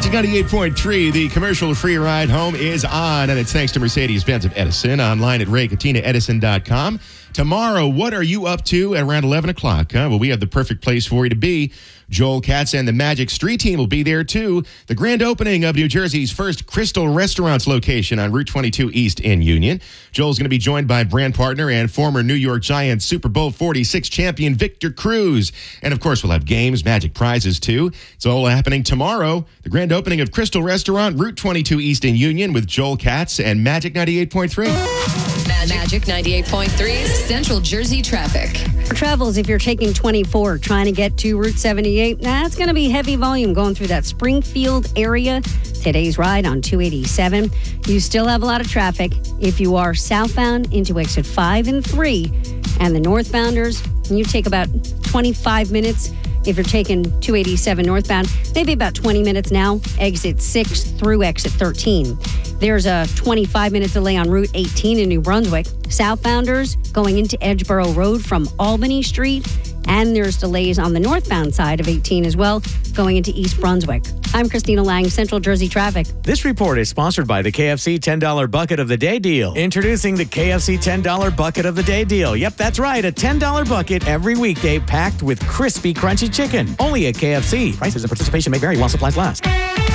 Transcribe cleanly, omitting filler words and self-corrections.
Magic 98.3, the commercial-free ride home is on, and it's thanks to Mercedes-Benz of Edison, online at RayCatinaEdison.com. Tomorrow, what are you up to at around 11 o'clock? Well, we have the perfect place for you to be. Joel Katz and the Magic Street Team will be there, too. The grand opening of New Jersey's first Crystal Restaurants location on Route 22 East in Union. Joel's going to be joined by brand partner and former New York Giants Super Bowl 46 champion Victor Cruz. And, of course, we'll have games, Magic prizes, too. It's all happening tomorrow. The grand opening of Crystal Restaurant, Route 22 East in Union with Joel Katz and Magic 98.3. Magic 98.3 Central Jersey traffic. For travels, if you're taking 24 trying to get to Route 78, that's going to be heavy volume going through that Springfield area. Today's ride on 287. You still have a lot of traffic if you are southbound into exit 5 and 3. And the northbounders, you take about 25 minutes. If you're taking 287 northbound, maybe about 20 minutes now, exit 6 through exit 13. There's a 25-minute delay on Route 18 in New Brunswick. Southbounders going into Edgeboro Road from Albany Street. And there's delays on the northbound side of 18 as well, going into East Brunswick. I'm Christina Lang, Central Jersey Traffic. This report is sponsored by the KFC $10 Bucket of the Day deal. Introducing the KFC $10 Bucket of the Day deal. Yep, that's right, a $10 bucket every weekday packed with crispy, crunchy chicken. Only at KFC. Prices and participation may vary while supplies last.